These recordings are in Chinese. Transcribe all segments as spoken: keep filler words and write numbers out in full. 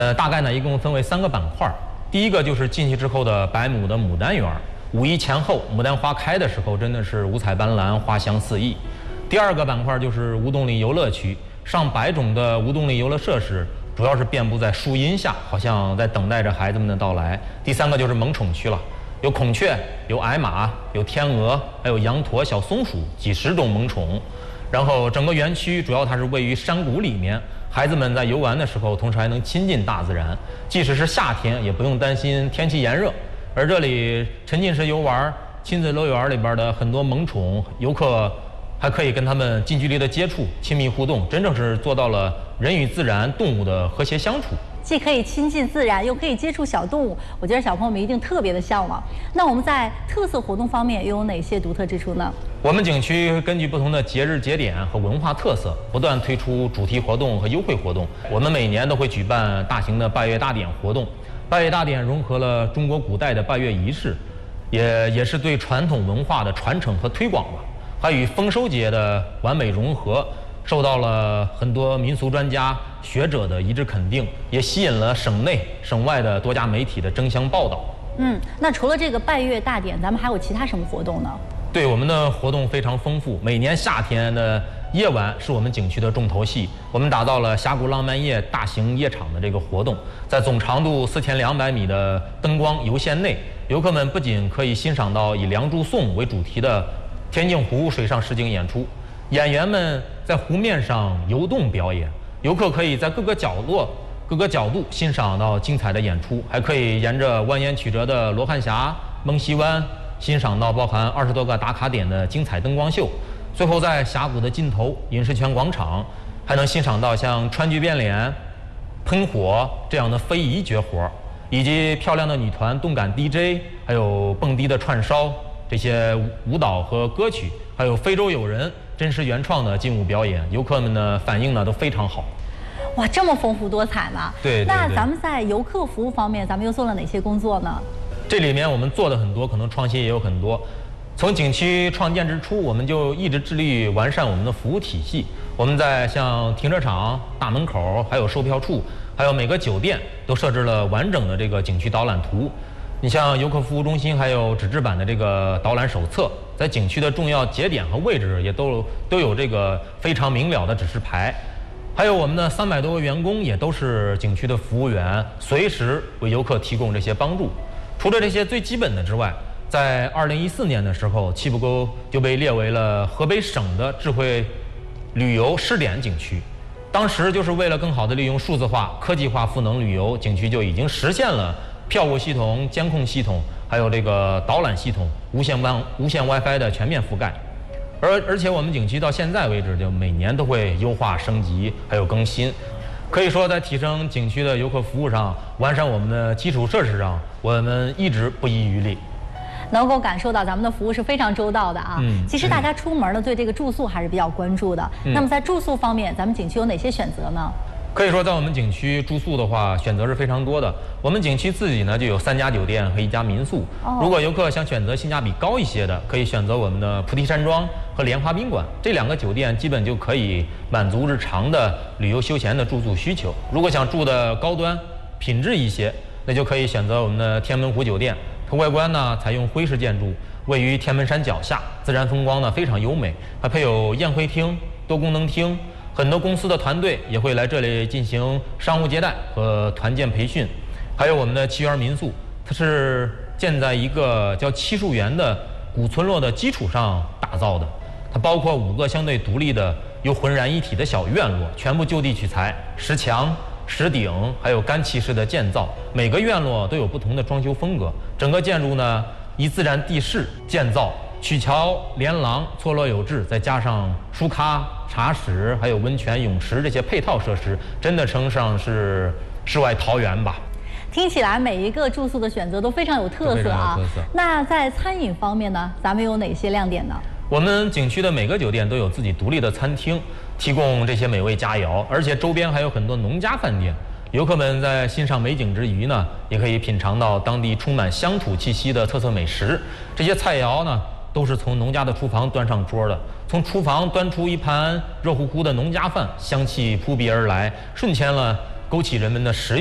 呃，大概呢一共分为三个板块。第一个就是进去之后的百亩的牡丹园，五一前后牡丹花开的时候，真的是五彩斑斓，花香四溢。第二个板块就是无动力游乐区，上百种的无动力游乐设施，主要是遍布在树荫下，好像在等待着孩子们的到来。第三个就是萌宠区了，有孔雀，有矮马，有天鹅，还有羊驼、小松鼠，几十种萌宠。然后整个园区主要它是位于山谷里面，孩子们在游玩的时候，同时还能亲近大自然，即使是夏天也不用担心天气炎热。而这里沉浸式游玩、亲子乐园里边的很多萌宠，游客还可以跟他们近距离的接触、亲密互动，真正是做到了人与自然、动物的和谐相处。 既可以亲近自然，又可以接触小动物，我觉得小朋友们一定特别的向往。那我们在特色活动方面又有哪些独特之处呢？ 我们景区根据不同的节日节点和文化特色，不断推出主题活动和优惠活动。我们每年都会举办大型的拜月大典活动。拜月大典融合了中国古代的拜月仪式，也也是对传统文化的传承和推广吧，还与丰收节的完美融合。受到了很多民俗专家学者的一致肯定，也吸引了省内省外的多家媒体的争相报道。 嗯，那除了这个拜月大典，咱们还有其他什么活动呢？ 对，我们的活动非常丰富。每年夏天的夜晚是我们景区的重头戏，我们打造了峡谷浪漫夜大型夜场的这个活动，在总长度四千两百米的灯光游线内，游客们不仅可以欣赏到以《梁祝颂》为主题的天镜湖水上实景演出，演员们在湖面上游动表演，游客可以在各个角落、各个角度欣赏到精彩的演出，还可以沿着蜿蜒曲折的罗汉峡、蒙西湾欣赏到包含二十多个打卡点的精彩灯光秀。最后在峡谷的尽头饮食泉广场，还能欣赏到像川剧变脸、喷火这样的非遗绝活，以及漂亮的女团动感 D J， 还有蹦迪的串烧，这些舞蹈和歌曲，还有非洲友人真实原创的劲舞表演，游客们的反应呢都非常好。 哇，这么丰富多彩呢！ 对，对，对。 那咱们在游客服务方面，咱们又做了哪些工作呢？ 这里面我们做的很多，可能创新也有很多。从景区创建之初，我们就一直致力于完善我们的服务体系。我们在像停车场、大门口，还有售票处，还有每个酒店都设置了完整的这个景区导览图。你像游客服务中心还有纸质版的这个导览手册，在景区的重要节点和位置也都都有这个非常明了的指示牌。还有我们的三百多个员工也都是景区的服务员，随时为游客提供这些帮助。除了这些最基本的之外，在二零一四年的时候，七步沟就被列为了河北省的智慧旅游试点景区。当时就是为了更好地利用数字化、科技化赋能旅游，景区就已经实现了票务系统、监控系统，还有这个导览系统、无线 WiFi 无线 WiFi 的全面覆盖。而而且我们景区到现在为止，就每年都会优化升级，还有更新。可以说，在提升景区的游客服务上，完善我们的基础设施上，我们一直不遗余力。 能够感受到咱们的服务是非常周到的啊。 嗯， 其实大家出门呢，对这个住宿还是比较关注的。 嗯、 那么在住宿方面，咱们景区有哪些选择呢？ 可以说，在我们景区住宿的话，选择是非常多的。我们景区自己呢就有三家酒店和一家民宿。 哦、 如果游客想选择性价比高一些的，可以选择我们的菩提山庄和莲花宾馆，这两个酒店基本就可以满足日常的旅游休闲的住宿需求。如果想住的高端、品质一些，那就可以选择我们的天门湖酒店。它外观呢采用徽式建筑，位于天门山脚下，自然风光呢非常优美，还配有宴会厅、多功能厅。很多公司的团队也会来这里进行商务接待和团建培训。还有我们的奇园民宿，它是建在一个叫七树园的古村落的基础上打造的。它包括五个相对独立的又浑然一体的小院落，全部就地取材，石墙、石顶，还有干砌式的建造。每个院落都有不同的装修风格。整个建筑呢依自然地势建造，曲桥连廊错落有致，再加上书咖、茶室，还有温泉、泳池这些配套设施，真的称上是世外桃源吧。 听起来每一个住宿的选择都非常有特色啊。 特色。 那在餐饮方面呢，咱们有哪些亮点呢？ 我们景区的每个酒店都有自己独立的餐厅，提供这些美味佳肴，而且周边还有很多农家饭店。游客们在欣赏美景之余呢，也可以品尝到当地充满乡土气息的特色美食。这些菜肴呢，都是从农家的厨房端上桌的。从厨房端出一盘热乎乎的农家饭，香气扑鼻而来，瞬间了勾起人们的食欲。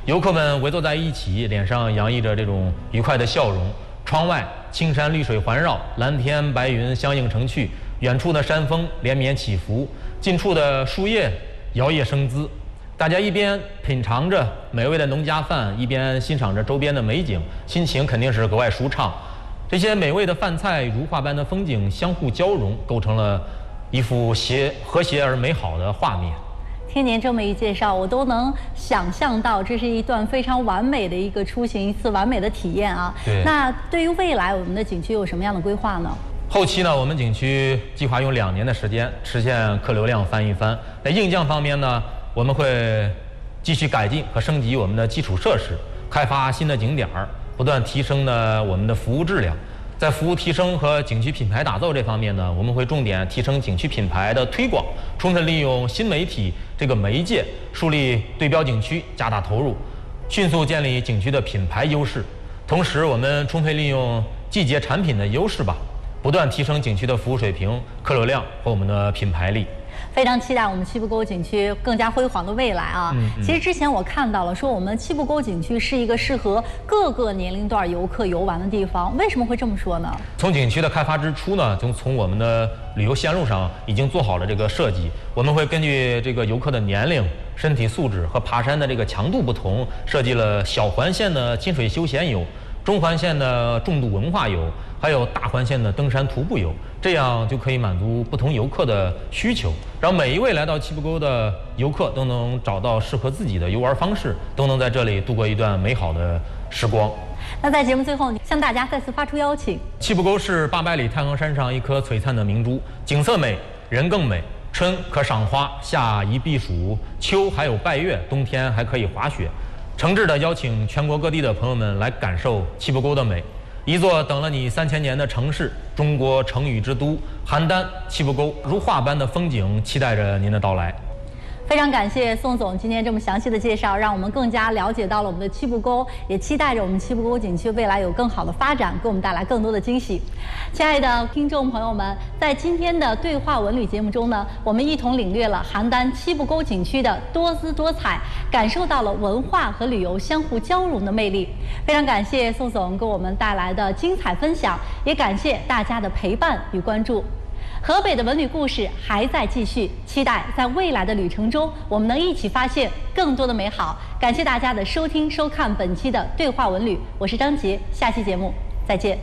游客们围坐在一起，脸上洋溢着这种愉快的笑容。窗外青山绿水环绕，蓝天白云相映成趣，远处的山峰连绵起伏，近处的树叶摇曳生姿。大家一边品尝着美味的农家饭，一边欣赏着周边的美景，心情肯定是格外舒畅。这些美味的饭菜、如画般的风景相互交融，构成了一幅谐和谐而美好的画面。 听您这么一介绍，我都能想象到这是一段非常完美的一个出行，一次完美的体验啊。 对。 那对于未来我们的景区有什么样的规划呢？ 后期呢，我们景区计划用两年的时间实现客流量翻一番。在硬件方面呢，我们会继续改进和升级我们的基础设施，开发新的景点儿，不断提升呢我们的服务质量。在服务提升和景区品牌打造这方面呢，我们会重点提升景区品牌的推广，充分利用新媒体这个媒介，树立对标景区，加大投入，迅速建立景区的品牌优势。同时，我们充分利用季节产品的优势吧，不断提升景区的服务水平、客流量和我们的品牌力。 非常期待我们七步沟景区更加辉煌的未来啊！嗯嗯、其实之前我看到了，说我们七步沟景区是一个适合各个年龄段游客游玩的地方。为什么会这么说呢？从景区的开发之初呢，就从我们的旅游线路上已经做好了这个设计。我们会根据这个游客的年龄、身体素质和爬山的这个强度不同，设计了小环线的亲水休闲游、中环线的重度文化游，还有大环线的登山徒步游，这样就可以满足不同游客的需求，让每一位来到七步沟的游客都能找到适合自己的游玩方式，都能在这里度过一段美好的时光。那在节目最后，向大家再次发出邀请。七步沟是八百里太行山上一颗璀璨的明珠，景色美，人更美。春可赏花，夏宜避暑，秋还有拜月，冬天还可以滑雪。诚挚地邀请全国各地的朋友们来感受七步沟的美，一座等了你三千年的城市，中国成语之都邯郸七步沟，如画般的风景，期待着您的到来。非常感谢宋总今天这么详细的介绍，让我们更加了解到了我们的七步沟，也期待着我们七步沟景区未来有更好的发展，给我们带来更多的惊喜。亲爱的听众朋友们，在今天的对话文旅节目中呢，我们一同领略了邯郸七步沟景区的多姿多彩，感受到了文化和旅游相互交融的魅力。非常感谢宋总给我们带来的精彩分享，也感谢大家的陪伴与关注。河北的文旅故事还在继续，期待在未来的旅程中，我们能一起发现更多的美好。感谢大家的收听收看本期的对话文旅，我是张杰，下期节目再见。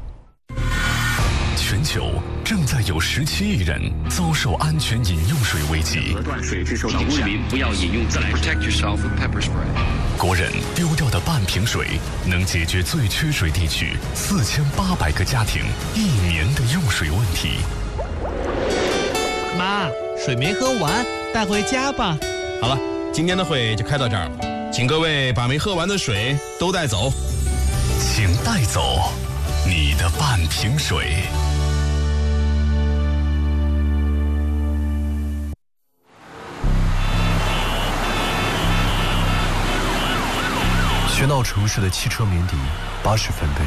全球正在有十七亿人遭受安全饮用水危机， 断水之受影响，不要饮用自来水。Protect yourself with pepper spray。 国人丢掉的半瓶水，能解决最缺水地区四千八百个家庭一年的用水问题。 妈，水没喝完，带回家吧。 好了，今天的会就开到这儿了，请各位把没喝完的水都带走。 请带走你的半瓶水。 喧闹城市的汽车鸣笛，八十分贝。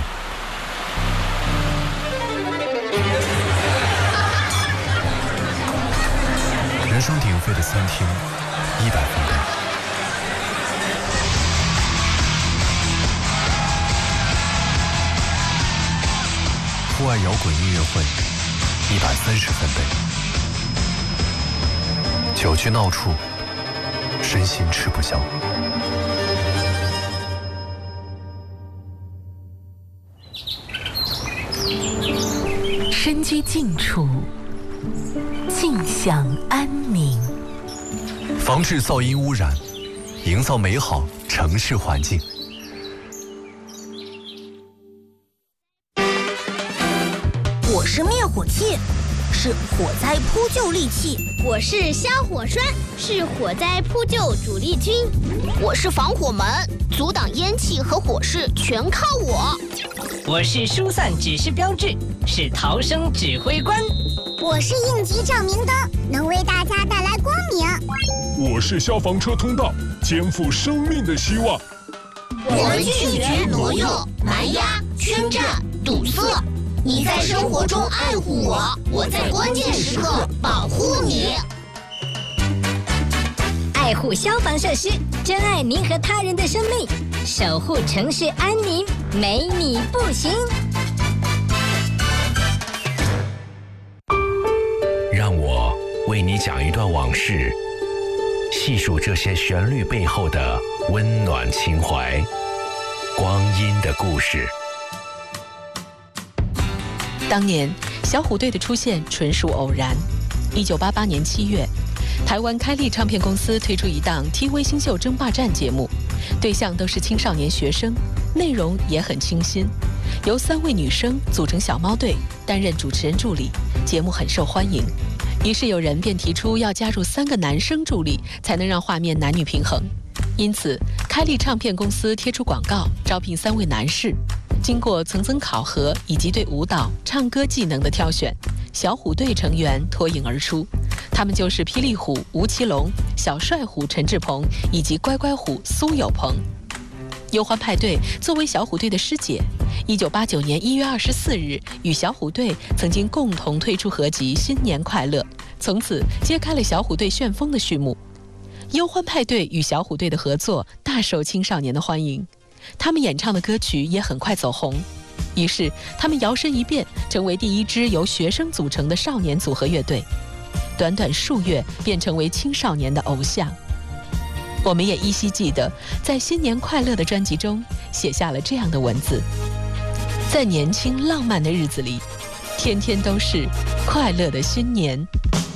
人声鼎沸的餐厅，一百分贝。户外摇滚音乐会，一百三十分贝。酒局闹处，身心吃不消。 身居静处，静享安宁。 防治噪音污染，营造美好城市环境。 我是灭火器，是火灾扑救利器。 我是消火栓，是火灾扑救主力军。 我是防火门，阻挡烟气和火势全靠我。 我是疏散指示标志，是逃生指挥官。 我是应急照明灯，能为大家带来光明。 我是消防车通道，肩负生命的希望。 我们拒绝挪用、蛮压、圈占、堵塞。你在生活中爱护我，我在关键时刻保护你。 爱护消防设施， 珍爱您和他人的生命，守护城市安宁，没你不行。 让我为你讲一段往事，细数这些旋律背后的温暖情怀，光阴的故事。 当年小虎队的出现纯属偶然。一九八八年七月，台湾开立唱片公司推出一档 T V 新秀争霸战节目，对象都是青少年学生，内容也很清新。由三位女生组成小猫队，担任主持人助理，节目很受欢迎。于是有人便提出要加入三个男生助理，才能让画面男女平衡。因此，开立唱片公司贴出广告，招聘三位男士。经过层层考核以及对舞蹈、唱歌技能的挑选，小虎队成员脱颖而出。他们就是霹雳虎吴奇隆、小帅虎陈志朋以及乖乖虎苏有朋。忧欢派对作为小虎队的师姐，一九八九年一月二十四日与小虎队曾经共同推出合集《新年快乐》，从此揭开了小虎队旋风的序幕。忧欢派对与小虎队的合作大受青少年的欢迎，他们演唱的歌曲也很快走红。于是他们摇身一变，成为第一支由学生组成的少年组合乐队，短短数月便成为青少年的偶像。我们也依稀记得，在《新年快乐》的专辑中写下了这样的文字：在年轻浪漫的日子里，天天都是快乐的新年。